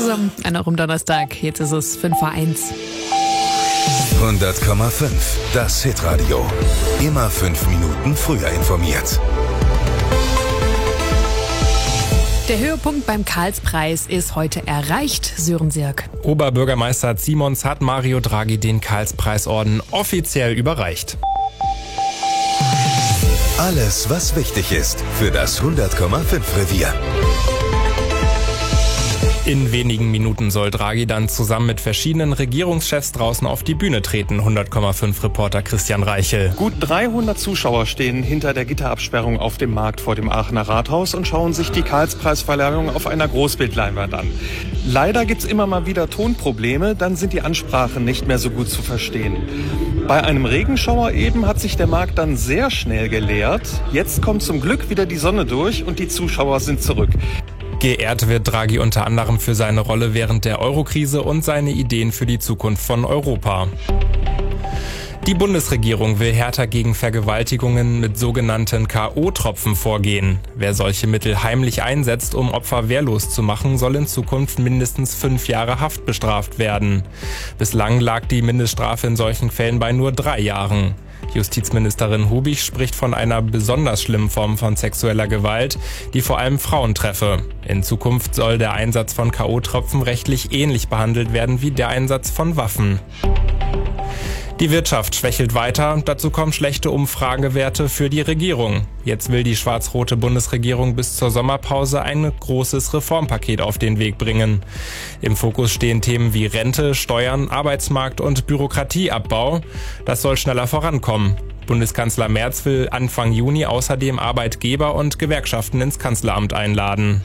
zusammen, einer um Donnerstag. Jetzt ist es 5:01. 100,5. Das Hitradio. Immer 5 Minuten früher informiert. Der Höhepunkt beim Karlspreis ist heute erreicht. Sören Sirk. Oberbürgermeister Simons hat Mario Draghi den Karlspreisorden offiziell überreicht. Alles, was wichtig ist für das 100,5 Revier. In wenigen Minuten soll Draghi dann zusammen mit verschiedenen Regierungschefs draußen auf die Bühne treten. 100,5 Reporter Christian Reichel. Gut 300 Zuschauer stehen hinter der Gitterabsperrung auf dem Markt vor dem Aachener Rathaus und schauen sich die Karlspreisverleihung auf einer Großbildleinwand an. Leider gibt's immer mal wieder Tonprobleme, dann sind die Ansprachen nicht mehr so gut zu verstehen. Bei einem Regenschauer eben hat sich der Markt dann sehr schnell geleert. Jetzt kommt zum Glück wieder die Sonne durch und die Zuschauer sind zurück. Geehrt wird Draghi unter anderem für seine Rolle während der Eurokrise und seine Ideen für die Zukunft von Europa. Die Bundesregierung will härter gegen Vergewaltigungen mit sogenannten K.O.-Tropfen vorgehen. Wer solche Mittel heimlich einsetzt, um Opfer wehrlos zu machen, soll in Zukunft mindestens 5 Jahre Haft bestraft werden. Bislang lag die Mindeststrafe in solchen Fällen bei nur 3 Jahren. Justizministerin Hubig spricht von einer besonders schlimmen Form von sexueller Gewalt, die vor allem Frauen treffe. In Zukunft soll der Einsatz von K.O.-Tropfen rechtlich ähnlich behandelt werden wie der Einsatz von Waffen. Die Wirtschaft schwächelt weiter, dazu kommen schlechte Umfragewerte für die Regierung. Jetzt will die schwarz-rote Bundesregierung bis zur Sommerpause ein großes Reformpaket auf den Weg bringen. Im Fokus stehen Themen wie Rente, Steuern, Arbeitsmarkt und Bürokratieabbau. Das soll schneller vorankommen. Bundeskanzler Merz will Anfang Juni außerdem Arbeitgeber und Gewerkschaften ins Kanzleramt einladen.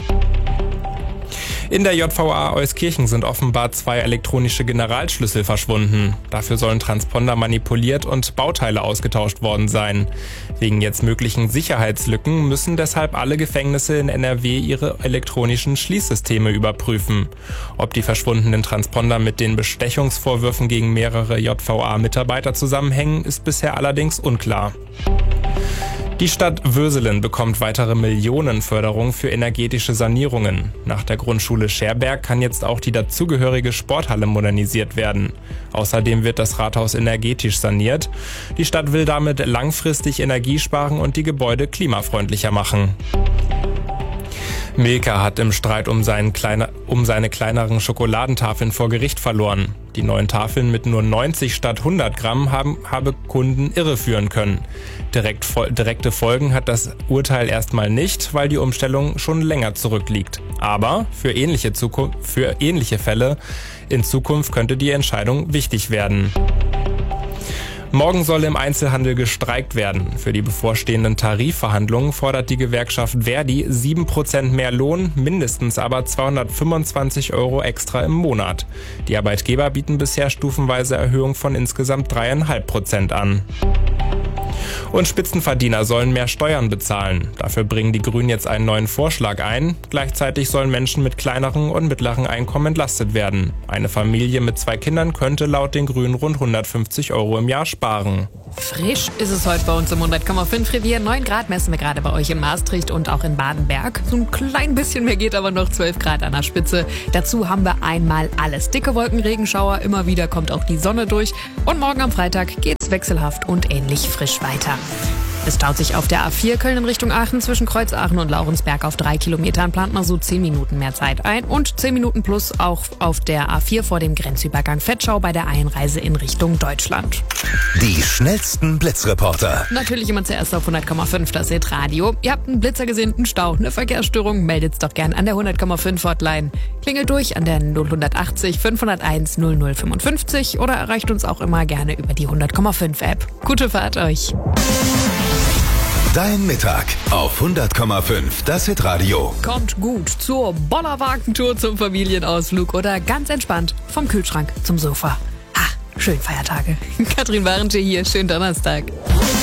In der JVA Euskirchen sind offenbar 2 elektronische Generalschlüssel verschwunden. Dafür sollen Transponder manipuliert und Bauteile ausgetauscht worden sein. Wegen jetzt möglichen Sicherheitslücken müssen deshalb alle Gefängnisse in NRW ihre elektronischen Schließsysteme überprüfen. Ob die verschwundenen Transponder mit den Bestechungsvorwürfen gegen mehrere JVA-Mitarbeiter zusammenhängen, ist bisher allerdings unklar. Die Stadt Würselen bekommt weitere Millionenförderung für energetische Sanierungen. Nach der Grundschule Scherberg kann jetzt auch die dazugehörige Sporthalle modernisiert werden. Außerdem wird das Rathaus energetisch saniert. Die Stadt will damit langfristig Energie sparen und die Gebäude klimafreundlicher machen. Milka hat im Streit um seine kleineren Schokoladentafeln vor Gericht verloren. Die neuen Tafeln mit nur 90 statt 100 Gramm habe Kunden irreführen können. Direkte Folgen hat das Urteil erstmal nicht, weil die Umstellung schon länger zurückliegt. Aber für ähnliche Fälle in Zukunft könnte die Entscheidung wichtig werden. Morgen soll im Einzelhandel gestreikt werden. Für die bevorstehenden Tarifverhandlungen fordert die Gewerkschaft Verdi 7% mehr Lohn, mindestens aber 225 € extra im Monat. Die Arbeitgeber bieten bisher stufenweise Erhöhung von insgesamt 3,5% an. Und Spitzenverdiener sollen mehr Steuern bezahlen. Dafür bringen die Grünen jetzt einen neuen Vorschlag ein. Gleichzeitig sollen Menschen mit kleineren und mittleren Einkommen entlastet werden. Eine Familie mit 2 Kindern könnte laut den Grünen rund 150 € im Jahr sparen. Frisch ist es heute bei uns im 100,5 Revier. 9 Grad messen wir gerade bei euch in Maastricht und auch in Badenberg. So ein klein bisschen mehr geht aber noch, 12 Grad an der Spitze. Dazu haben wir einmal alles. Dicke Wolken, Regenschauer, immer wieder kommt auch die Sonne durch. Und morgen am Freitag geht's wechselhaft und ähnlich frisch weiter. Es staut sich auf der A4 Köln in Richtung Aachen zwischen Kreuzaachen und Laurensberg auf 3 Kilometern, plant man so 10 Minuten mehr Zeit ein und 10 Minuten plus auch auf der A4 vor dem Grenzübergang Vetschau bei der Einreise in Richtung Deutschland. Die schnellsten Blitzreporter. Natürlich immer zuerst auf 100,5 das Hitradio. Ihr habt einen Blitzer gesehen, einen Stau, eine Verkehrsstörung, meldet's doch gern an der 100,5 Hotline. Klingelt durch an der 0180 501 0055 oder erreicht uns auch immer gerne über die 100,5 App. Gute Fahrt euch. Dein Mittag auf 100,5 das Hitradio. Kommt gut zur Bollerwagentour zum Familienausflug oder ganz entspannt vom Kühlschrank zum Sofa. Ha, schönen Feiertage. Katrin Warentje hier, schönen Donnerstag.